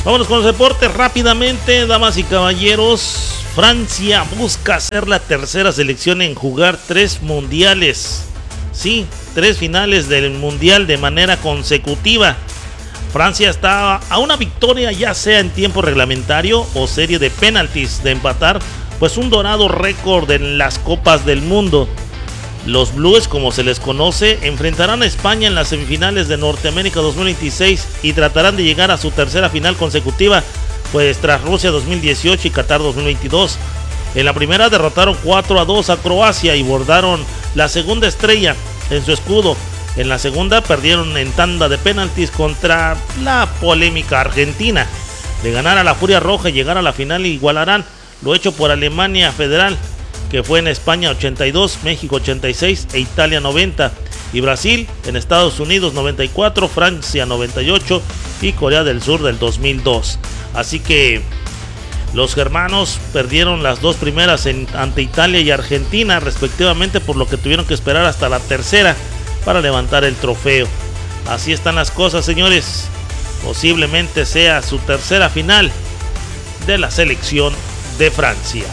Vámonos con los deportes rápidamente, damas y caballeros. Francia busca ser la tercera selección en jugar 3 mundiales. Sí, 3 finales del mundial de manera consecutiva. Francia está a una victoria, ya sea en tiempo reglamentario o serie de penaltis, de empatar pues un dorado récord en las copas del mundo. Los Blues, como se les conoce, enfrentarán a España en las semifinales de Norteamérica 2026 y tratarán de llegar a su tercera final consecutiva, pues tras Rusia 2018 y Qatar 2022. En la primera derrotaron 4-2 a Croacia y bordaron la segunda estrella en su escudo. En la segunda perdieron en tanda de penaltis contra la polémica Argentina. De ganar a la Furia Roja y llegar a la final igualarán lo hecho por Alemania Federal, que fue en España 82, México 86 e Italia 90, y Brasil en Estados Unidos 94, Francia 98 y Corea del Sur del 2002. Así que los germanos perdieron las 2 primeras ante Italia y Argentina respectivamente, por lo que tuvieron que esperar hasta la tercera para levantar el trofeo. Así están las cosas, señores. Posiblemente sea su tercera final de la selección de Francia.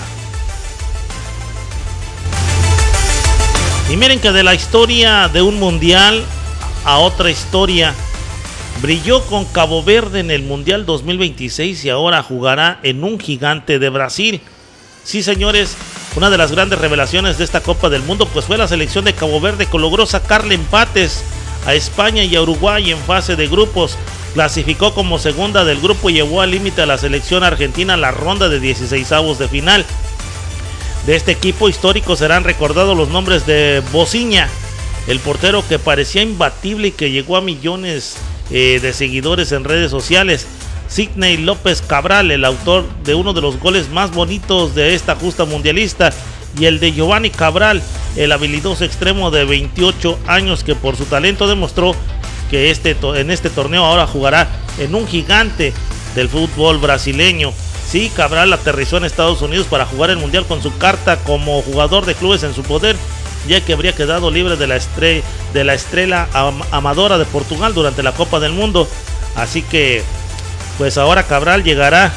Y miren que de la historia de un mundial a otra historia, brilló con Cabo Verde en el Mundial 2026 y ahora jugará en un gigante de Brasil. Sí, señores, una de las grandes revelaciones de esta Copa del Mundo pues fue la selección de Cabo Verde, que logró sacarle empates a España y a Uruguay en fase de grupos. Clasificó como segunda del grupo y llevó al límite a la selección argentina a la ronda de 16avos de final. De este equipo histórico serán recordados los nombres de Bociña, el portero que parecía imbatible y que llegó a millones de seguidores en redes sociales; Sidney López Cabral, el autor de uno de los goles más bonitos de esta justa mundialista; y el de Giovanni Cabral, el habilidoso extremo de 28 años que por su talento demostró que en este torneo ahora jugará en un gigante del fútbol brasileño. Sí, Cabral aterrizó en Estados Unidos para jugar el mundial con su carta como jugador de clubes en su poder, ya que habría quedado libre de la estrella amadora de Portugal durante la Copa del Mundo. Así que pues ahora Cabral llegará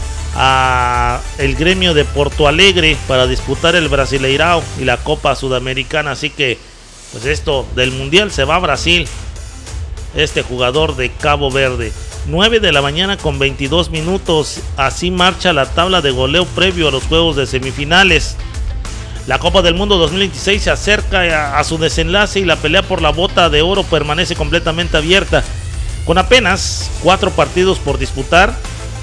a el gremio de Porto Alegre para disputar el Brasileirao y la Copa Sudamericana. Así que pues esto del mundial se va a Brasil, este jugador de Cabo Verde. 9 de la mañana con 22 minutos, así marcha la tabla de goleo previo a los juegos de semifinales. La Copa del Mundo 2026 se acerca a su desenlace y la pelea por la bota de oro permanece completamente abierta. Con apenas 4 partidos por disputar,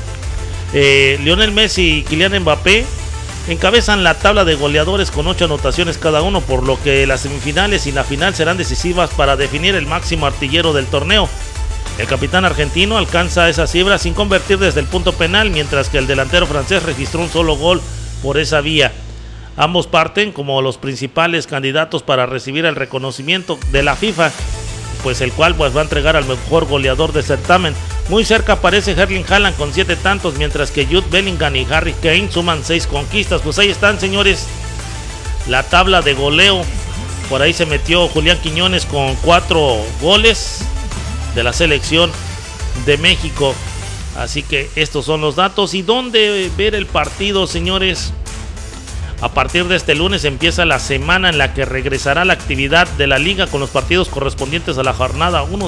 Lionel Messi y Kylian Mbappé encabezan la tabla de goleadores con 8 anotaciones cada uno, por lo que las semifinales y la final serán decisivas para definir el máximo artillero del torneo. El capitán argentino alcanza esa cifra sin convertir desde el punto penal, mientras que el delantero francés registró un solo gol por esa vía. Ambos parten como los principales candidatos para recibir el reconocimiento de la FIFA, pues el cual pues va a entregar al mejor goleador del certamen. Muy cerca aparece Erling Haaland con 7 tantos, mientras que Jude Bellingham y Harry Kane suman 6 conquistas. Pues ahí están, señores, la tabla de goleo. Por ahí se metió Julián Quiñones con 4 goles de la selección de México. Así que estos son los datos. ¿Y dónde ver el partido, señores? A partir de este lunes empieza la semana en la que regresará la actividad de la liga con los partidos correspondientes a la jornada 1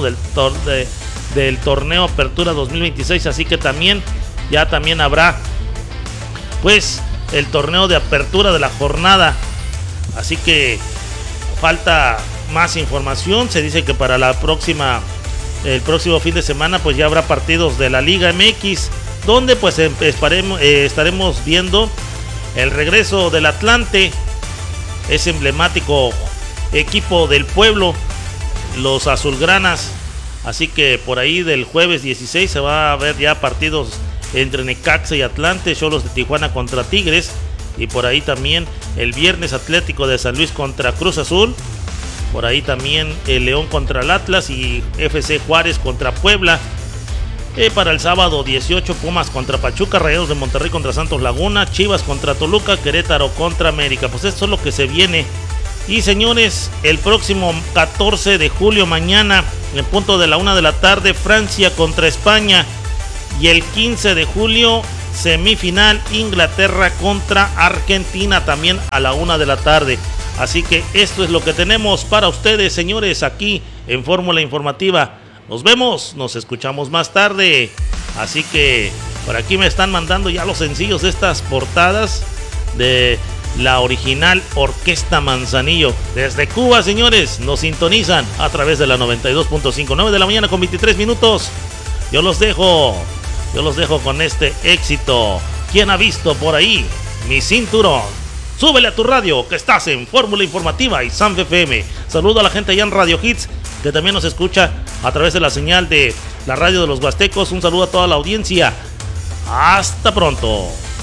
del torneo Apertura 2026. Así que también habrá pues el torneo de apertura de la jornada. Así que falta más información. Se dice que para el próximo fin de semana pues ya habrá partidos de la Liga MX, donde pues estaremos viendo el regreso del Atlante, ese emblemático equipo del pueblo, los azulgranas. Así que por ahí del jueves 16 se va a ver ya partidos entre Necaxa y Atlante, Xolos de Tijuana contra Tigres, y por ahí también el viernes Atlético de San Luis contra Cruz Azul. Por ahí también el León contra el Atlas y FC Juárez contra Puebla. Para el sábado 18, Pumas contra Pachuca, Rayados de Monterrey contra Santos Laguna, Chivas contra Toluca, Querétaro contra América. Pues esto es lo que se viene. Y señores, el próximo 14 de julio, mañana, en punto de la 1 de la tarde, Francia contra España. Y el 15 de julio, semifinal Inglaterra contra Argentina, también a la 1 de la tarde. Así que esto es lo que tenemos para ustedes, señores, aquí en Fórmula Informativa. Nos vemos, nos escuchamos más tarde. Así que por aquí me están mandando ya los sencillos de estas portadas de la original Orquesta Manzanillo. Desde Cuba, señores, nos sintonizan a través de la 92.5, 9 de la mañana con 23 minutos. Yo los dejo con este éxito. ¿Quién ha visto por ahí mi cinturón? Súbele a tu radio, que estás en Fórmula Informativa y Sanf FM. Saludo a la gente allá en Radio Hits, que también nos escucha a través de la señal de la radio de los Huastecos. Un saludo a toda la audiencia. Hasta pronto.